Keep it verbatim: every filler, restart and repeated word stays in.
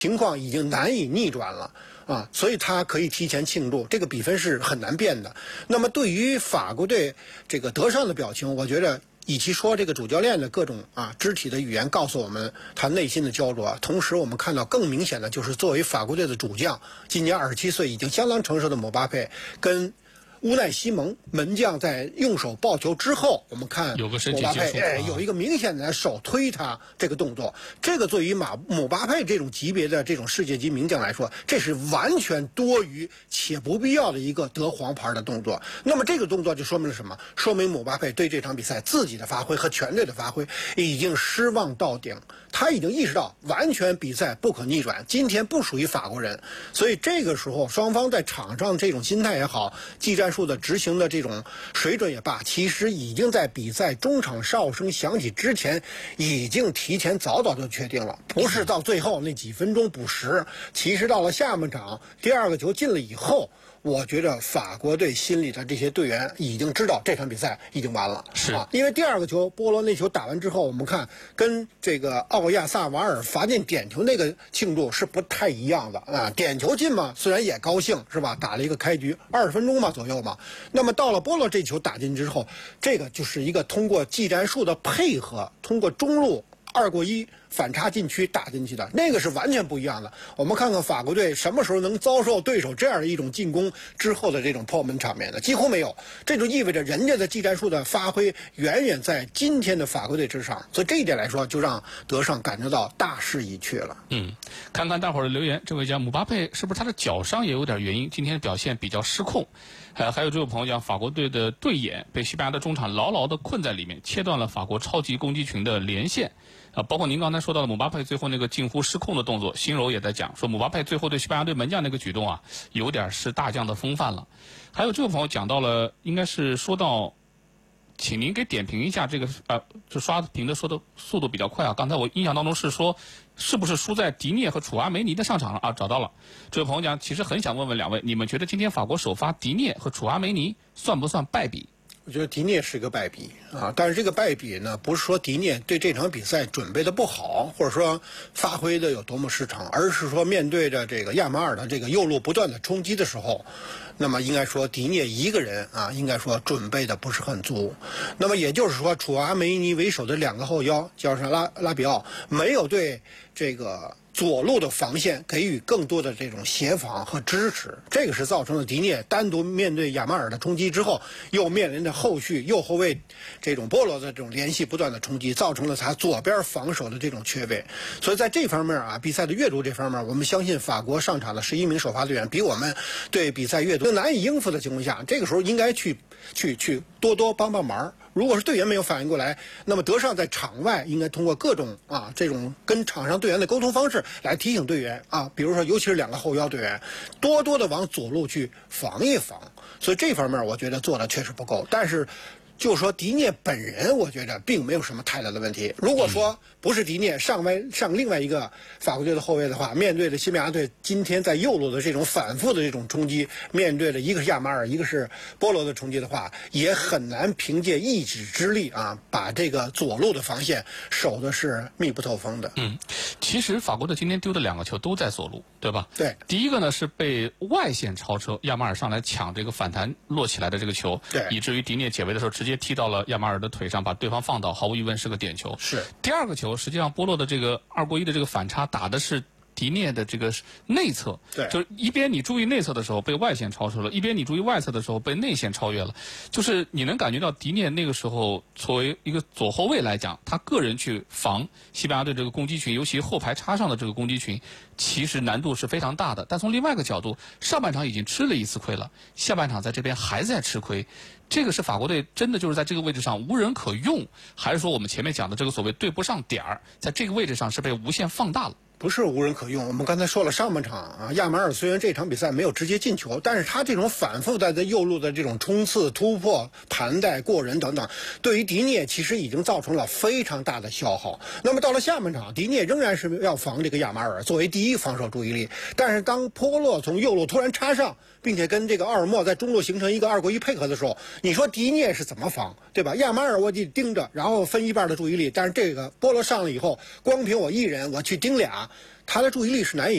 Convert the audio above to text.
情况已经难以逆转了啊，所以他可以提前庆祝，这个比分是很难变的。那么对于法国队这个德尚的表情，我觉得与其说这个主教练的各种啊肢体的语言告诉我们他内心的焦灼，同时我们看到更明显的就是作为法国队的主将，今年二十七岁已经相当成熟的姆巴佩跟乌奈西蒙门将在用手抱球之后，我们看有个身体接触， 哎，有一个明显的手推他这个动作，这个对于马姆巴佩这种级别的这种世界级名将来说，这是完全多余且不必要的一个得黄牌的动作。那么这个动作就说明了什么？说明姆巴佩对这场比赛自己的发挥和全队的发挥已经失望到顶，他已经意识到完全比赛不可逆转，今天不属于法国人。所以这个时候双方在场上这种心态也好，技战术的执行的这种水准也罢，其实已经在比赛中场哨声响起之前已经提前早早就确定了，不是到最后那几分钟补时。其实到了下半场第二个球进了以后，我觉得法国队心里的这些队员已经知道这场比赛已经完了， 是啊，因为第二个球波罗那球打完之后，我们看跟这个奥亚萨瓦尔罚进点球那个庆祝是不太一样的啊。点球进嘛，虽然也高兴是吧，打了一个开局二十分钟嘛左右嘛。那么到了波罗这球打进之后，这个就是一个通过技战术的配合，通过中路二过一反插禁区打进去的，那个是完全不一样的。我们看看法国队什么时候能遭受对手这样的一种进攻之后的这种破门场面的，几乎没有。这就意味着人家的技战术的发挥远远在今天的法国队之上，所以这一点来说，就让德尚感觉到大势已去了。 嗯，看看大伙儿的留言，这位讲姆巴佩是不是他的脚伤也有点原因？今天的表现比较失控。还还有这位朋友讲，法国队的队眼被西班牙的中场牢牢地困在里面，切断了法国超级攻击群的连线。啊，包括您刚才说到的姆巴佩最后那个近乎失控的动作，新柔也在讲说姆巴佩最后对西班牙队门将那个举动啊，有点是大将的风范了。还有这位朋友讲到了，应该是说到，请您给点评一下这个呃，这刷屏的说的速度比较快啊。刚才我印象当中是说，是不是输在迪涅和楚阿梅尼的上场了啊？找到了，这位朋友讲，其实很想问问两位，你们觉得今天法国首发迪涅和楚阿梅尼算不算败笔？ 我觉得迪涅是个败笔啊，但是这个败笔呢，不是说迪涅对这场比赛准备的不好，或者说发挥的有多么失常，而是说面对着这个亚马尔的这个右路不断的冲击的时候，那么应该说迪涅一个人啊，应该说准备的不是很足。那么也就是说，楚阿梅尼为首的两个后腰，加上拉拉比奥，没有对这个左路的防线给予更多的这种协防和支持，这个是造成了迪涅单独面对亚马尔的冲击之后，又面临着后续右后卫这种波罗的这种联系不断的冲击，造成了他左边防守的这种缺位。所以在这方面啊，比赛的阅读这方面，我们相信法国上场的十一名首发队员比我们对比赛阅读难以应付的情况下，这个时候应该去去去多多帮帮忙。如果是队员没有反应过来，那么德尚在场外应该通过各种啊这种跟场上队员的沟通方式来提醒队员啊，比如说尤其是两个后腰队员，多多的往左路去防一防。所以这方面我觉得做的确实不够，但是就说迪涅本人，我觉得并没有什么太大的问题。如果说不是迪涅上外上另外一个法国队的后卫的话，面对着西班牙队今天在右路的这种反复的这种冲击，面对着一个是亚马尔，一个是波罗的冲击的话，也很难凭借一己之力啊，把这个左路的防线守的是密不透风的。 嗯，其实法国队今天丢的两个球都在左路，对吧？ 对。 第一个呢是被外线超车，亚马尔上来抢这个反弹落起来的这个球， 对， 以至于迪涅解围的时候直接踢到了亚马尔的腿上，把对方放倒，毫无疑问是个点球。 是。 第二个球，实际上波洛的这个二过一的这个反差打的是迪涅的这个内侧， 对， 就是一边你注意内侧的时候被外线超车了，一边你注意外侧的时候被内线超越了，就是你能感觉到迪涅那个时候作为一个左后卫来讲，他个人去防西班牙队这个攻击群，尤其后排插上的这个攻击群，其实难度是非常大的。但从另外一个角度，上半场已经吃了一次亏了，下半场在这边还在吃亏。这个是法国队真的就是在这个位置上无人可用，还是说我们前面讲的这个所谓对不上点儿，在这个位置上是被无限放大了？ 不是无人可用。我们刚才说了，上半场啊，亚马尔虽然这场比赛没有直接进球，但是他这种反复在在右路的这种冲刺、突破、盘带、过人等等，对于迪涅其实已经造成了非常大的消耗。那么到了下半场，迪涅仍然是要防这个亚马尔作为第一防守注意力，但是当波洛从右路突然插上，并且跟这个奥尔莫在中路形成一个二过一配合的时候，你说迪涅是怎么防，对吧？亚马尔我得盯着，然后分一半的注意力，但是这个波洛上了以后，光凭我一人我去盯俩。 他的注意力是难以